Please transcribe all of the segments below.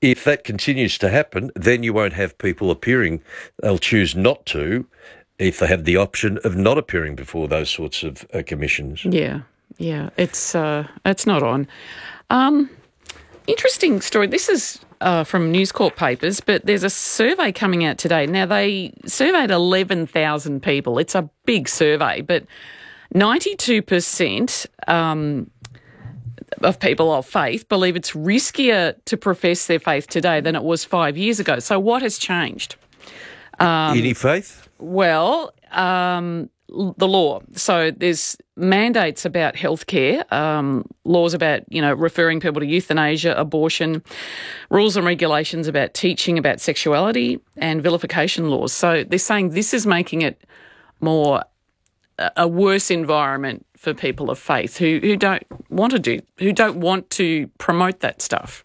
If that continues to happen, then you won't have people appearing. They'll choose not to if they have the option of not appearing before those sorts of commissions. Yeah, it's not on. Interesting story. This is from News Corp papers, but there's a survey coming out today. Now, they surveyed 11,000 people. It's a big survey, but 92% of people of faith believe it's riskier to profess their faith today than it was 5 years ago. So what has changed? Any faith? Well, the law. So there's mandates about healthcare, laws about, referring people to euthanasia, abortion, rules and regulations about teaching about sexuality, and vilification laws. So they're saying this is making it a worse environment for people of faith who don't want to promote that stuff.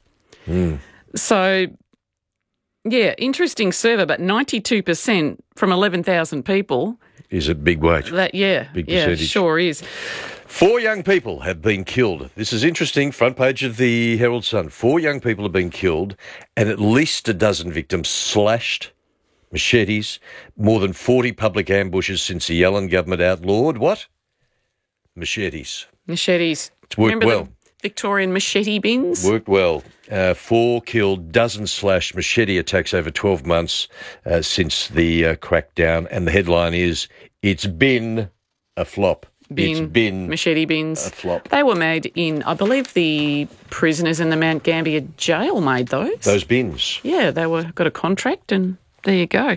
So, yeah, interesting survey, but 92% from 11,000 people is a big weight. Big percentage. Sure is. 4 young people have been killed. This is interesting. Front page of the Herald Sun. 4 young people have been killed and at least a dozen victims slashed, machetes, more than 40 public ambushes since the Yellen government outlawed what? Machetes. Machetes. It's worked Remember well. The Victorian machete bins? Worked well. 4 killed, dozens slashed, machete attacks over 12 months since the crackdown. And the headline is, it's been a flop. It's been machete bins. A flop. They were made in, I believe the prisoners in the Mount Gambier jail made those. Those bins. Yeah, got a contract and there you go.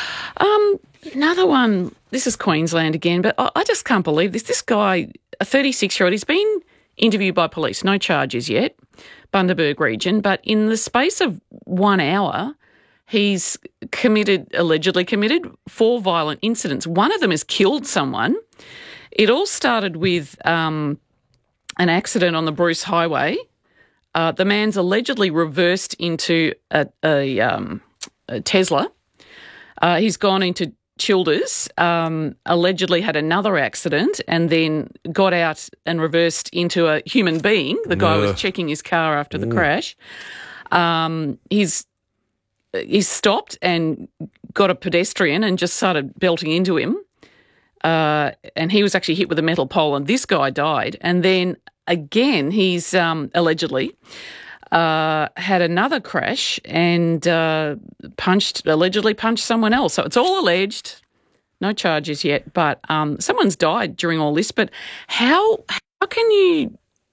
Another one, this is Queensland again, but I just can't believe this. This guy, a 36-year-old, he's been interviewed by police, no charges yet, Bundaberg region, but in the space of 1 hour, he's allegedly committed 4 violent incidents. One of them has killed someone. It all started with an accident on the Bruce Highway. The man's allegedly reversed into a Tesla. He's gone into Childers, allegedly had another accident and then got out and reversed into a human being. The guy was checking his car after the crash. He's stopped and got a pedestrian and just started belting into him. And he was actually hit with a metal pole and this guy died. And then again, he's allegedly had another crash and allegedly punched someone else. So it's all alleged, no charges yet, but someone's died during all this. But how can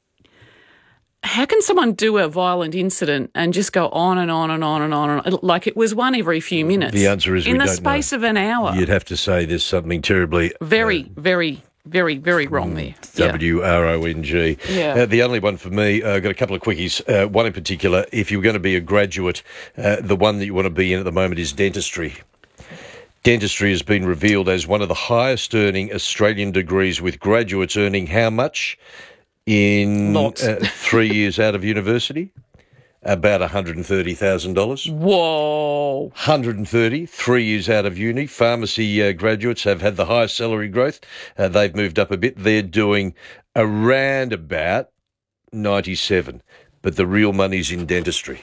someone do a violent incident and just go on and on and on and on and on? Like it was one every few minutes. The answer is in the space of an hour. You'd have to say there's something terribly very wrong there. WRONG. Yeah. The only one for me, I've got a couple of quickies. One in particular, if you're going to be a graduate, the one that you want to be in at the moment is dentistry. Dentistry has been revealed as one of the highest earning Australian degrees, with graduates earning how much in 3 years out of university? About $130,000. Whoa. 130, 3 years out of uni. Pharmacy graduates have had the highest salary growth. They've moved up a bit. They're doing around about 97. But the real money's in dentistry.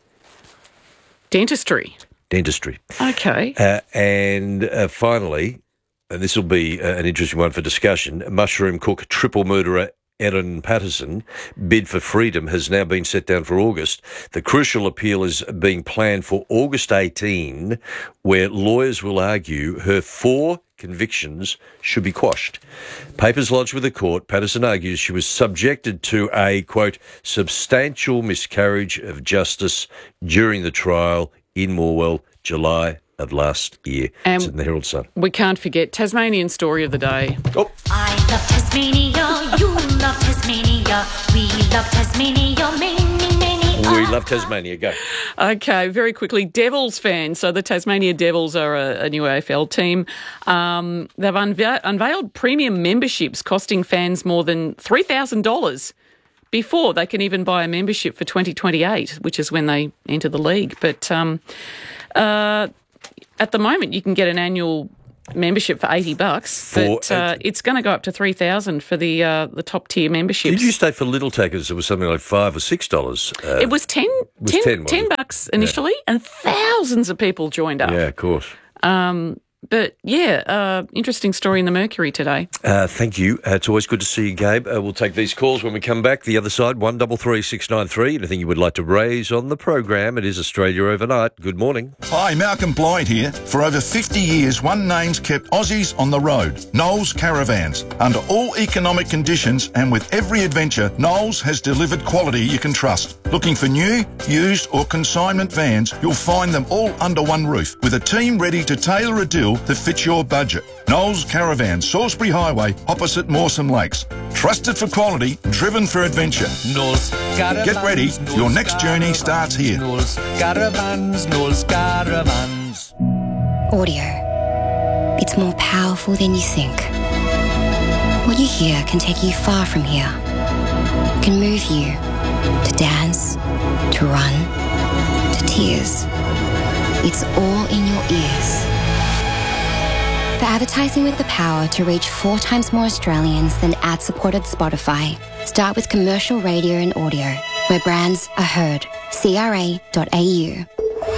Dentistry? Dentistry. Okay. And finally, and this will be an interesting one for discussion, mushroom cook, triple murderer Erin Patterson bid for freedom has now been set down for August. The crucial appeal is being planned for August 18, where lawyers will argue her 4 convictions should be quashed. Papers lodged with the court, Patterson argues she was subjected to a, quote, substantial miscarriage of justice during the trial in Morwell, July of last year. It's in the Herald Sun. We can't forget Tasmanian story of the day. Oh. I love Tasmania, you love Tasmania, we love Tasmania, many. We love Tasmania. Go. Okay, very quickly. Devils fans. So the Tasmania Devils are a new AFL team. They've unveiled premium memberships costing fans more than $3,000 before they can even buy a membership for 2028, which is when they enter the league. But at the moment, you can get an annual membership for $80, but it's going to go up to $3,000 for the top tier memberships. Did you stay for Little Tackers? It was something like $5 or $6. It was $10 initially, and thousands of people joined up. Yeah, of course. But yeah, interesting story in the Mercury today. Thank you. It's always good to see you, Gabe. We'll take these calls when we come back. The other side, 133693. Anything you would like to raise on the program? It is Australia Overnight. Good morning. Hi, Malcolm Blyde here. For over 50 years, one name's kept Aussies on the road, Knowles Caravans. Under all economic conditions and with every adventure, Knowles has delivered quality you can trust. Looking for new, used or consignment vans, you'll find them all under one roof with a team ready to tailor a deal that fits your budget. Knowles Caravan, Salisbury Highway, opposite Mawson Lakes. Trusted for quality, driven for adventure. Knowles Caravans. Get ready, your next journey starts here. Knowles Caravans, Knowles Caravans. Audio. It's more powerful than you think. What you hear can take you far from here. It can move you to dance, to run, to tears. It's all in your ears. For advertising with the power to reach 4 times more Australians than ad-supported Spotify, start with commercial radio and audio, where brands are heard. CRA.au.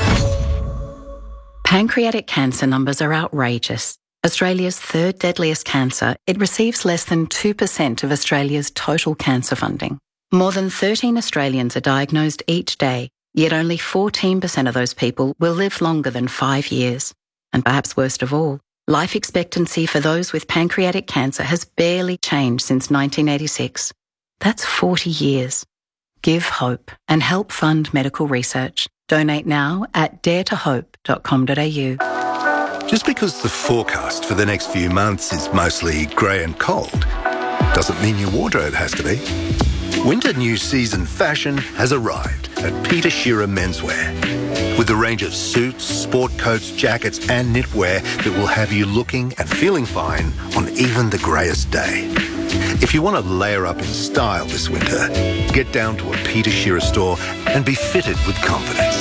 Pancreatic cancer numbers are outrageous. Australia's third deadliest cancer, it receives less than 2% of Australia's total cancer funding. More than 13 Australians are diagnosed each day, yet only 14% of those people will live longer than 5 years. And perhaps worst of all, life expectancy for those with pancreatic cancer has barely changed since 1986. That's 40 years. Give hope and help fund medical research. Donate now at daretohope.com.au. Just because the forecast for the next few months is mostly grey and cold doesn't mean your wardrobe has to be. Winter new season fashion has arrived at Peter Shearer Menswear. With a range of suits, sport coats, jackets and knitwear that will have you looking and feeling fine on even the greyest day. If you want to layer up in style this winter, get down to a Peter Shearer store and be fitted with confidence.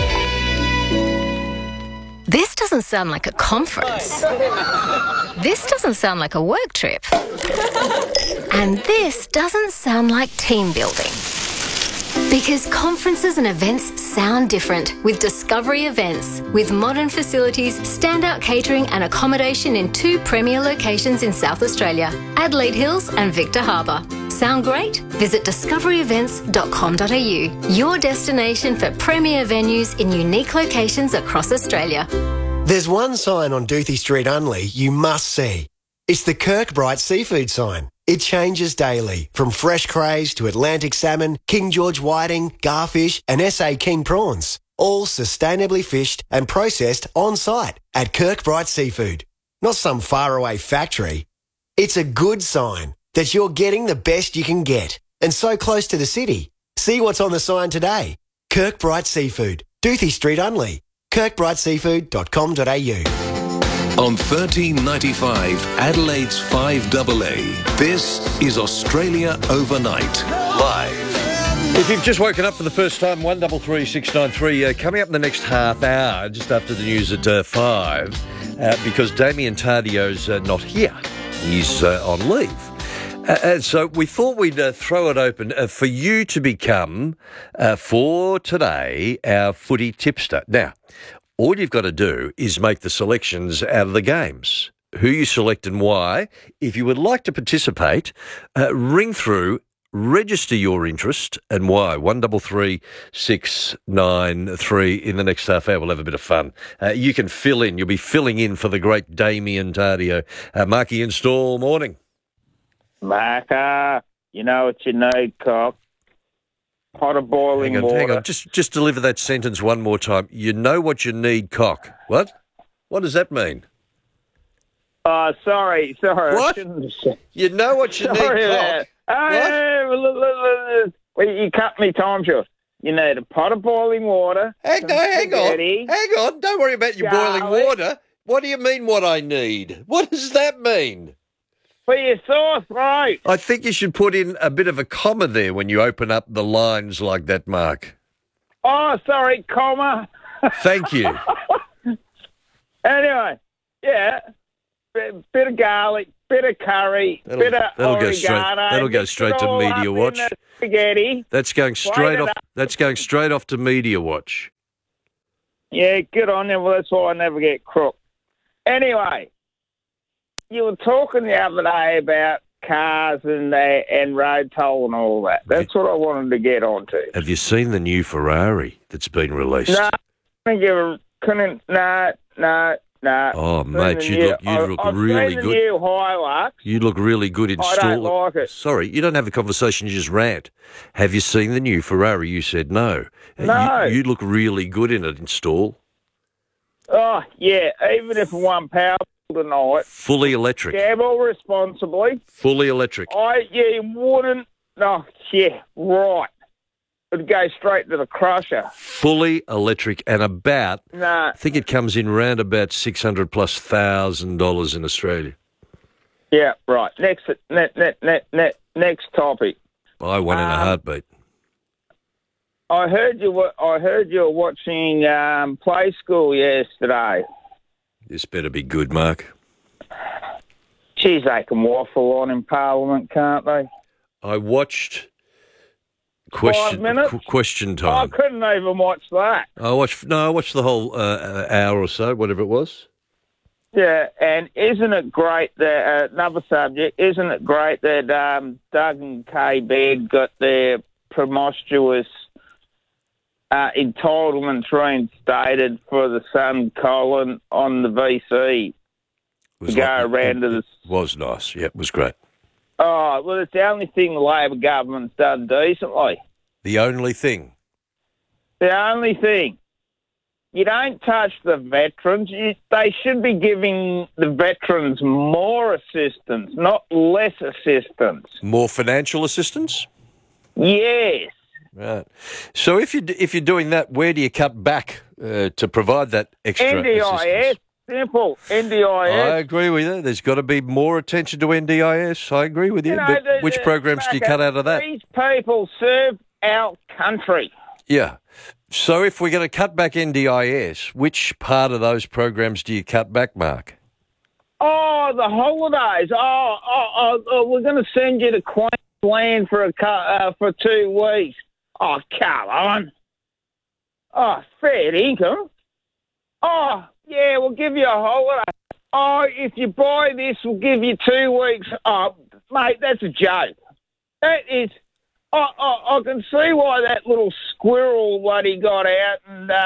This doesn't sound like a conference. This doesn't sound like a work trip. And this doesn't sound like team building. Because conferences and events sound different with Discovery Events. With modern facilities, standout catering and accommodation in 2 premier locations in South Australia, Adelaide Hills and Victor Harbour. Sound great? Visit discoveryevents.com.au, your destination for premier venues in unique locations across Australia. There's one sign on Doothie Street Unley you must see. It's the Kirkbride Seafood sign. It changes daily, from fresh crays to Atlantic salmon, King George whiting, garfish and SA King prawns. All sustainably fished and processed on site at Kirkbride Seafood. Not some faraway factory. It's a good sign that you're getting the best you can get and so close to the city. See what's on the sign today. Kirkbride Seafood, Doothie Street Unley, kirkbrideseafood.com.au. On 1395 Adelaide's 5AA, this is Australia Overnight, live. If you've just woken up for the first time, 133693, coming up in the next half hour, just after the news at 5, because Damien Tardio's not here. He's on leave. So we thought we'd throw it open for you to become, for today, our footy tipster. Now, all you've got to do is make the selections out of the games. Who you select and why. If you would like to participate, ring through, register your interest and why. 133693 in the next half hour. We'll have a bit of fun. You can fill in. You'll be filling in for the great Damien Tardio. Marky Install, morning. Marker, you know what you need, cock. Pot of boiling water. Hang on. Just deliver that sentence one more time. You know what you need, cock. What? What does that mean? Sorry. What? You know what you need, cock. What? You cut me time short. You need a pot of boiling water. Hang on. Don't worry about your boiling water. What do you mean what I need? What does that mean? For your sore throat. I think you should put in a bit of a comma there when you open up the lines like that, Mark. Oh, sorry, comma. Thank you. Anyway, yeah, bit of garlic, bit of curry, bit of oregano. That'll go straight to Media Watch. Spaghetti. That's going straight off. That's going straight off to Media Watch. Yeah, good on you. Well, that's why I never get crook. Anyway, you were talking the other day about cars and road toll and all that. That's what I wanted to get onto. Have you seen the new Ferrari that's been released? No, no. Oh, mate, you look really good. I've seen the new Hilux. You look really good in I don't like it. Sorry, you don't have a conversation, you just rant. Have you seen the new Ferrari? You said no. No. You look really good in it in stall. Oh, yeah, even if one power tonight. Fully electric. Gamble responsibly. Fully electric. You wouldn't. Oh, yeah, right. It'd go straight to the crusher. Fully electric and about, Nah. I think it comes in round about $600,000+ in Australia. Yeah, right. Next topic. Buy one in a heartbeat. I heard you were watching Play School yesterday. This better be good, Mark. Geez, they can waffle on in Parliament, can't they? I watched 5 minutes? Question I time. couldn't even watch that. I watched the whole hour or so, whatever it was. Yeah, and isn't it great that, another subject, isn't it great that Doug and Kay Baird got their promiscuous entitlements reinstated for the son Colin on the VC to go around to the... It was nice. Yeah, it was great. Oh, well, it's the only thing the Labor government's done decently. The only thing? The only thing. You don't touch the veterans. They should be giving the veterans more assistance, not less assistance. More financial assistance? Yes. Right. So if you're doing that, where do you cut back to provide that extra NDIS. assistance? Simple. NDIS. I agree with you. There's got to be more attention to NDIS. I agree with you. But which programs do you cut out of that? These people serve our country. Yeah. So if we're going to cut back NDIS, which part of those programs do you cut back, Mark? Oh, the holidays. We're going to send you to Queensland for 2 weeks. Oh, come on. Oh, fair income. Oh, yeah, we'll give you a holiday. Oh, if you buy this, we'll give you 2 weeks. Oh, mate, that's a joke. That is... I can see why that little squirrel what he got out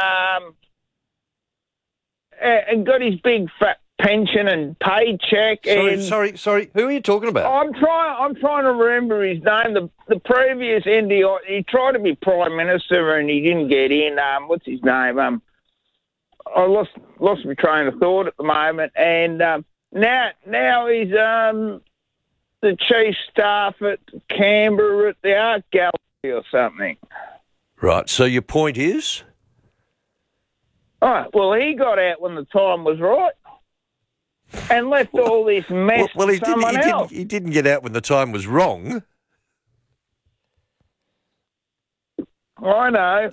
and got his big fat pension and paycheck. Sorry. Who are you talking about? I'm trying to remember his name. The previous NDI, he tried to be Prime Minister and he didn't get in. What's his name? I lost my train of thought at the moment. And now he's the chief staff at Canberra at the Art Gallery or something. Right. So your point is? Oh, well, he got out when the time was right and left all this mess to someone else. He didn't get out when the time was wrong. I know.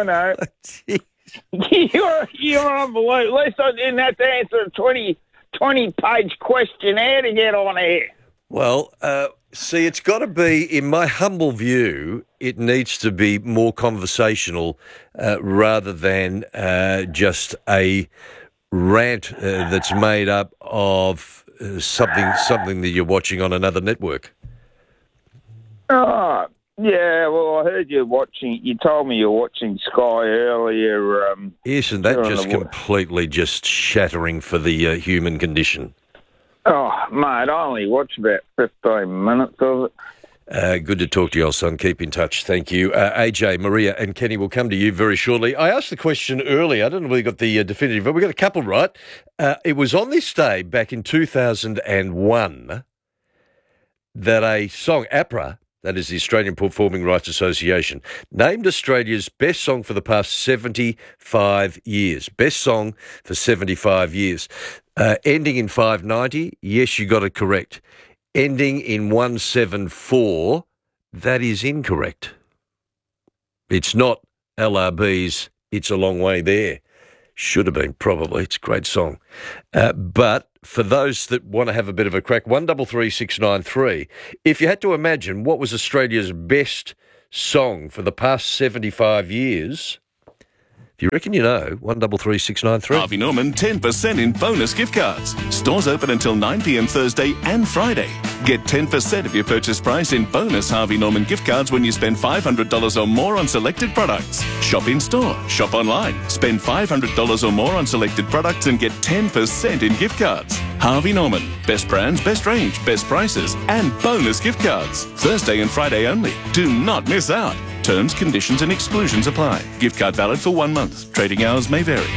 You're unbelievable. At least I didn't have to answer a 20-page questionnaire to get on here. Well, see, it's got to be, in my humble view, it needs to be more conversational rather than just a rant that's made up of something that you're watching on another network. Oh, yeah, well, I heard you told me you were watching Sky earlier. Isn't that just completely just shattering for the human condition? Oh, mate, I only watched about 15 minutes of it. Good to talk to you, old son. Keep in touch. Thank you. AJ, Maria and Kenny will come to you very shortly. I asked the question earlier. I don't know whether you got the definitive, but we got a couple right. It was on this day back in 2001 that a song, APRA, that is the Australian Performing Rights Association, named Australia's best song for the past 75 years. Best song for 75 years. Ending in 590, yes, you got it correct. Ending in 174, that is incorrect. It's not LRB's It's a Long Way There. Should have been, probably. It's a great song. But for those that want to have a bit of a crack, 133693, if you had to imagine what was Australia's best song for the past 75 years... You reckon you know? 133693. Harvey Norman 10% in bonus gift cards. Stores open until 9 p.m. Thursday and Friday. Get 10% of your purchase price in bonus Harvey Norman gift cards when you spend $500 or more on selected products. Shop in store, shop online. Spend $500 or more on selected products and get 10% in gift cards. Harvey Norman. Best brands, best range, best prices, and bonus gift cards. Thursday and Friday only. Do not miss out. Terms, conditions and exclusions apply. Gift card valid for 1 month. Trading hours may vary.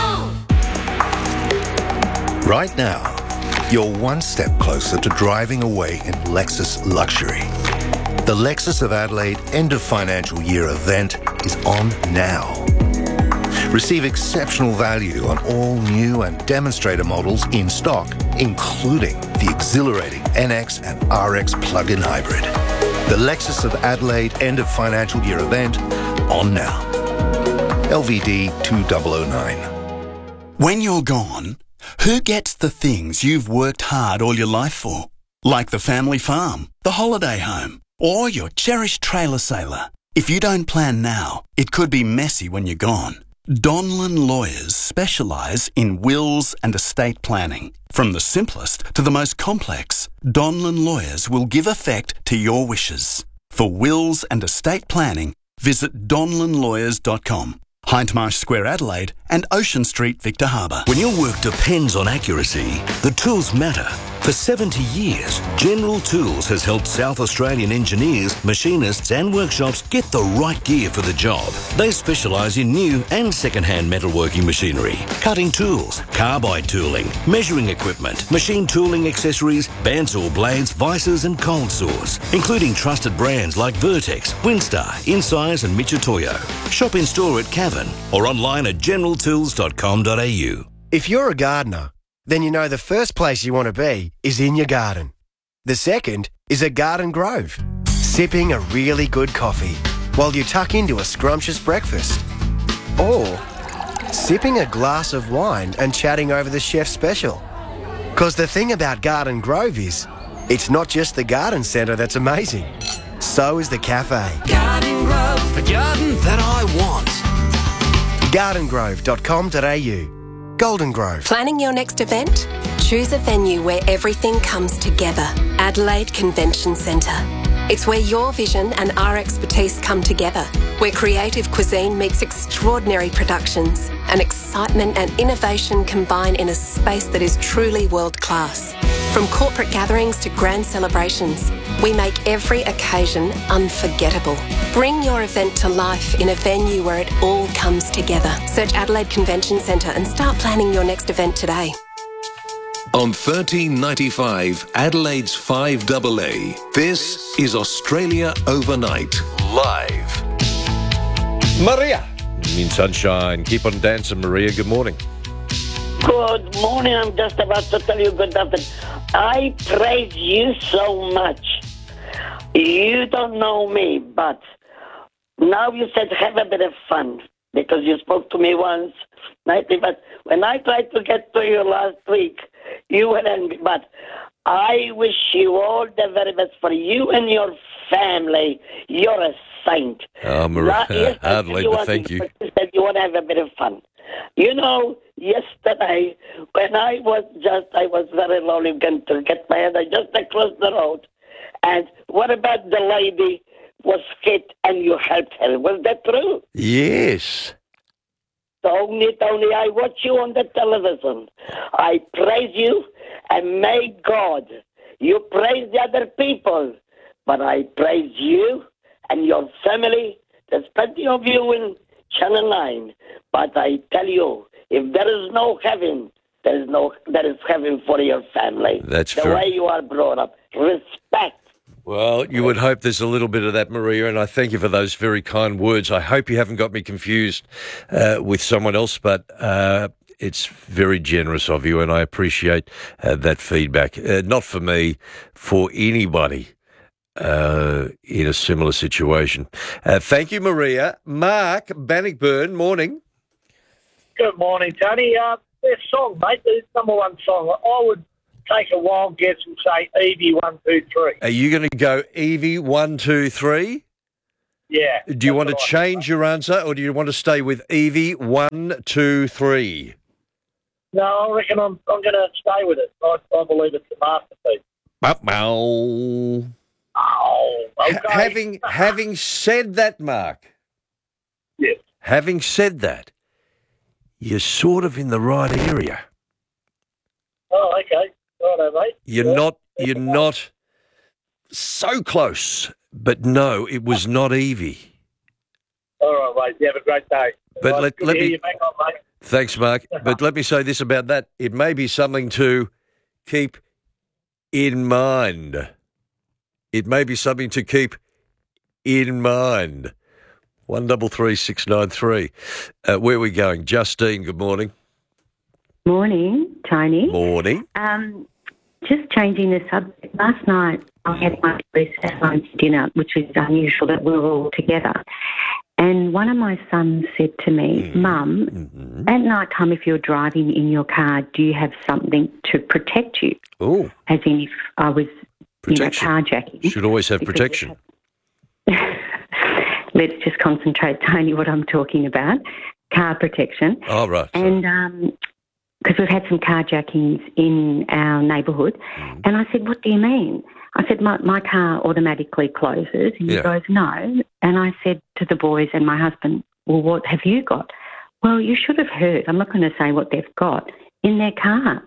Right now, you're one step closer to driving away in Lexus luxury. The Lexus of Adelaide end of financial year event is on now. Receive exceptional value on all new and demonstrator models in stock, including the exhilarating NX and RX plug-in hybrid. The Lexus of Adelaide end of financial year event on now. LVD 2009. When you're gone, who gets the things you've worked hard all your life for? Like the family farm, the holiday home, or your cherished trailer sailor. If you don't plan now, it could be messy when you're gone. Donlan Lawyers specialise in wills and estate planning. From the simplest to the most complex, Donlan Lawyers will give effect to your wishes. For wills and estate planning, visit donlanlawyers.com. Hindmarsh Square, Adelaide, and Ocean Street, Victor Harbour. When your work depends on accuracy, the tools matter. For 70 years, General Tools has helped South Australian engineers, machinists and workshops get the right gear for the job. They specialise in new and second-hand metalworking machinery, cutting tools, carbide tooling, measuring equipment, machine tooling accessories, bandsaw blades, vices and cold saws, including trusted brands like Vertex, Winstar, Insize and Mitutoyo. Shop in store at Cavan or online at generaltools.com.au. If you're a gardener, then you know the first place you want to be is in your garden. The second is a garden grove, sipping a really good coffee while you tuck into a scrumptious breakfast. Or sipping a glass of wine and chatting over the chef's special. Because the thing about Garden Grove is, it's not just the garden centre that's amazing. So is the cafe. Garden Grove, the garden that I want. gardengrove.com.au. Golden Grove. Planning your next event? Choose a venue where everything comes together. Adelaide Convention Centre. It's where your vision and our expertise come together, where creative cuisine meets extraordinary productions, and excitement and innovation combine in a space that is truly world-class. From corporate gatherings to grand celebrations, we make every occasion unforgettable. Bring your event to life in a venue where it all comes together. Search Adelaide Convention Centre and start planning your next event today. On 1395 Adelaide's 5AA, this is Australia Overnight, live. Maria in Sunshine. Keep on dancing, Maria. Good morning. Good morning. I'm just about to tell you good afternoon. I praise you so much. You don't know me, but now you said have a bit of fun because you spoke to me once nightly. But when I tried to get to you last week, you were angry. But I wish you all the very best for you and your family. You're a saint. Oh, Maria, Adelaide, thank you. You said you want to have a bit of fun. You know, yesterday, when I was very lonely going to get my head just across the road. And what about the lady was hit and you helped her? Was that true? Yes. Tony, I watch you on the television. I praise you and may God, you praise the other people, but I praise you and your family. There's plenty of you in Channel 9, but I tell you, if there is no heaven, there is heaven for your family. That's the fair. way you are brought up. Respect. Well, you would hope there's a little bit of that, Maria, and I thank you for those very kind words. I hope you haven't got me confused with someone else, but it's very generous of you, and I appreciate that feedback. Not for me, for anybody in a similar situation. Thank you, Maria. Mark Bannockburn, morning. Good morning, Tony. Their song, mate, the number one song. I would take a wild guess and say Evie 1, 2, 3. Are you going to go Evie 1, 2, 3? Yeah. Do you want to change your answer, or do you want to stay with Evie 1, 2, 3? No, I reckon I'm going to stay with it. I believe it's a masterpiece. Oh, okay. Having said that, Mark. Yes. Having said that, you're sort of in the right area. Oh, okay. Righto, mate. You're not so close, but no, it was not Evie. All right, mate. You have a great day. But Right, let good to me. hear you back on, mate. Thanks, Mark. But let me say this about that: it may be something to keep in mind. It may be something to keep in mind. 133693. Where are we going? Justine, good morning. Morning, Tony. Morning. Just changing the subject. Last night I had my boys at home for dinner, which is unusual that we were all together. And one of my sons said to me, Mum, at night time if you're driving in your car, do you have something to protect you? Oh. As in if I was Protection. carjacking. Should always have protection. Let's just concentrate, Tony, what I'm talking about. Car protection. Oh, right. And because we've had some carjackings in our neighbourhood. And I said, what do you mean? I said, my car automatically closes. And he goes, no. And I said to the boys and my husband, well, what have you got? Well, you should have heard. I'm not going to say what they've got in their cars.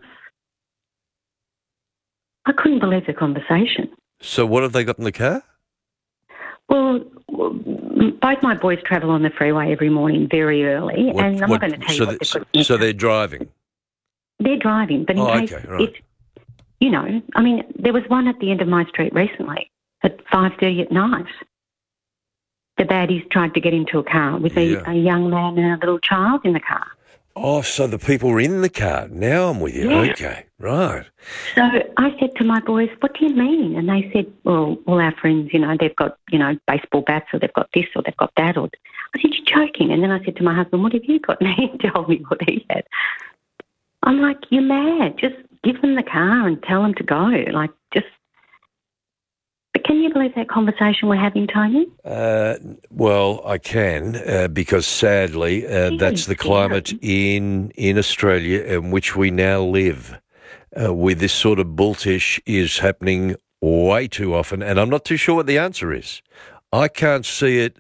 I couldn't believe the conversation. So what have they got in the car? Well, both my boys travel on the freeway every morning very early, and I'm not going to tell you what they've got in their So car. they're driving? They're driving, but in case okay, right. there was one at the end of my street recently at 5:30 at night. The baddies tried to get into a car with a young man and a little child in the car. Oh, so the people were in the car. Now I'm with you. Yeah. Okay, right. So I said to my boys, what do you mean? And they said, well, all our friends, they've got, baseball bats or they've got this or they've got that. I said, you're joking. And then I said to my husband, what have you got? And he told me what he had. I'm like, you're mad. Just give them the car and tell them to go. But can you believe that conversation we're having, Tony? Well, I can, because sadly, that's the climate in Australia in which we now live, where this sort of bulltish is happening way too often, and I'm not too sure what the answer is. I can't see it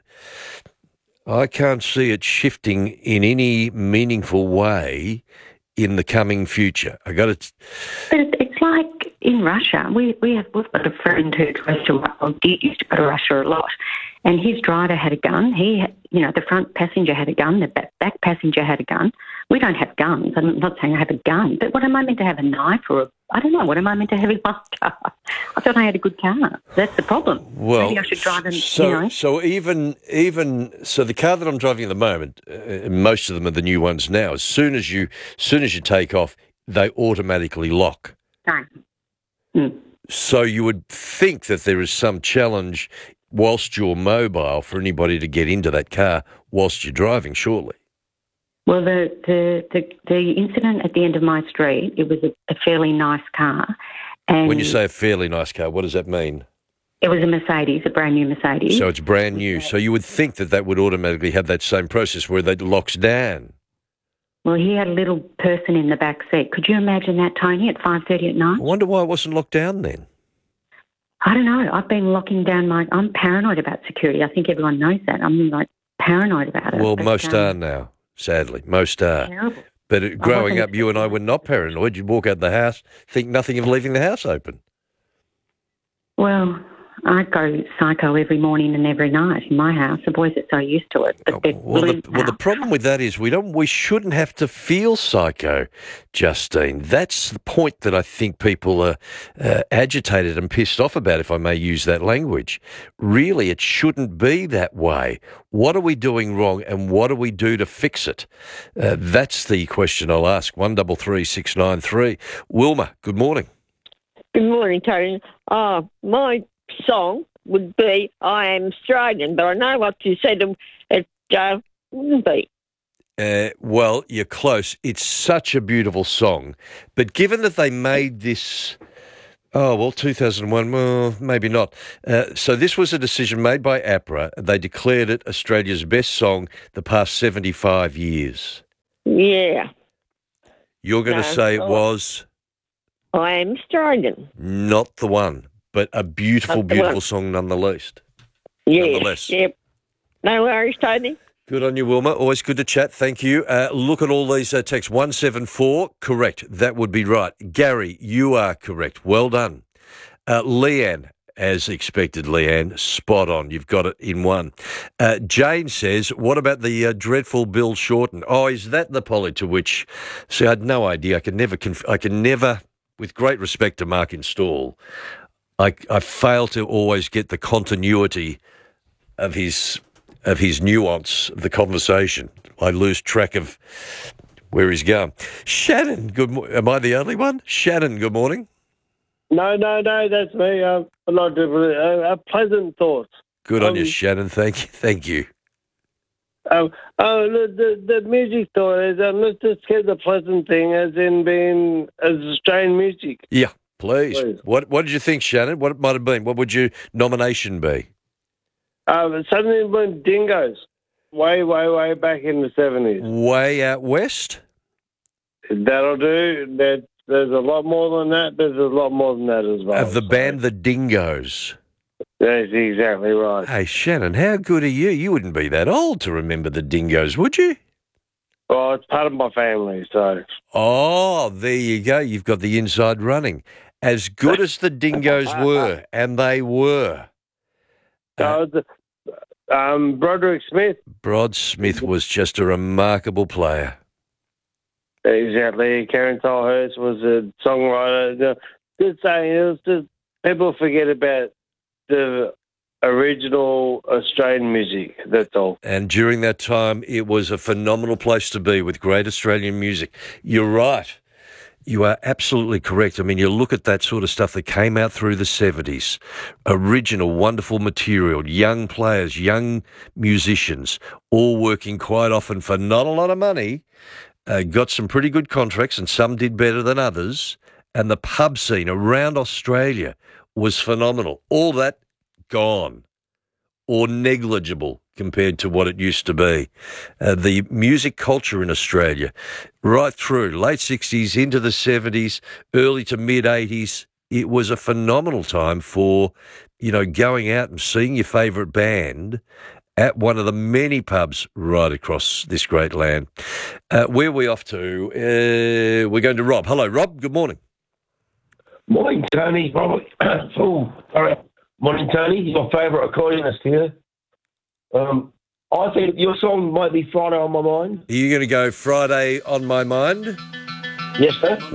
shifting in any meaningful way in the coming future. But it's like in Russia. We've got a friend who used to go to Russia a lot, and his driver had a gun. The front passenger had a gun, the back passenger had a gun. We don't have guns. I'm not saying I have a gun, but what am I meant to have, a knife I don't know, what am I meant to have in my car? I thought I had a good car. That's the problem. Well, maybe I should drive them, So the car that I'm driving at the moment, most of them are the new ones now. As soon as you take off, they automatically lock. So you would think that there is some challenge whilst you're mobile for anybody to get into that car whilst you're driving, surely. Well, the incident at the end of my street, it was a fairly nice car. And when you say a fairly nice car, what does that mean? It was a Mercedes, a brand new Mercedes. So it's brand new. So you would think that would automatically have that same process where that locks down. Well, he had a little person in the back seat. Could you imagine that, Tony, at 5:30 at night? I wonder why it wasn't locked down then. I don't know. I've been locking down I'm paranoid about security. I think everyone knows that. I'm paranoid about it. Well, most are now, sadly. Most are. Terrible. But growing up, you and I were not paranoid. You'd walk out the house, think nothing of leaving the house open. Well, I go psycho every morning and every night in my house. The boys are so used to it. But the problem with that is we shouldn't have to feel psycho, Justine. That's the point that I think people are agitated and pissed off about, if I may use that language. Really, it shouldn't be that way. What are we doing wrong and what do we do to fix it? That's the question I'll ask. 133693. Wilma, good morning. Good morning, Tony. My song would be I Am Australian, but I know what you said it wouldn't be. Well, you're close. It's such a beautiful song. But given that they made this, 2001, well, maybe not. So this was a decision made by APRA. They declared it Australia's best song the past 75 years. Yeah. You're going to say it was? I am Australian. Not the one, but a beautiful, beautiful song nonetheless. Yes. Yep. No worries, Tony. Good on you, Wilma. Always good to chat. Thank you. Look at all these texts. 174, correct. That would be right. Gary, you are correct. Well done. Leanne, as expected, Leanne, spot on. You've got it in one. Jane says, what about the dreadful Bill Shorten? Oh, is that the Polly to which... See, I had no idea. I can never, with great respect to Mark Install, I fail to always get the continuity of his nuance of the conversation. I lose track of where he's going. Shannon, good morning. Am I the only one? Shannon, good morning. No, that's me. A lot of pleasant thoughts. Good on you, Shannon. Thank you. The music thought is, let's just get the pleasant thing as in being as Australian music. Yeah, please. What did you think, Shannon? What it might have been? What would your nomination be? Something about Dingoes, way back in the 70s. Way out west? That'll do. There's a lot more than that. There's a lot more than that as well. Of the band The Dingoes? That's exactly right. Hey, Shannon, how good are you? You wouldn't be that old to remember The Dingoes, would you? Well, it's part of my family, so... Oh, there you go. You've got the inside running. As good as The Dingoes were, and they were... Broderick Smith. Brod Smith was just a remarkable player. Exactly. Karen Tolhurst was a songwriter. Just saying, it was just people forget about the original Australian music. That's all. And during that time, it was a phenomenal place to be with great Australian music. You're right. You are absolutely correct. I mean, you look at that sort of stuff that came out through the 70s, original, wonderful material, young players, young musicians, all working quite often for not a lot of money, got some pretty good contracts and some did better than others. And the pub scene around Australia was phenomenal. All that gone or negligible compared to what it used to be. The music culture in Australia, right through late 60s into the 70s, early to mid 80s, it was a phenomenal time for, going out and seeing your favourite band at one of the many pubs right across this great land. Where are we off to? We're going to Rob. Hello, Rob. Good morning. Morning, Tony. Robert. Morning, Tony. Your favourite accordionist here. I think your song might be Friday on My Mind. Are you going to go Friday on My Mind? Yes, sir.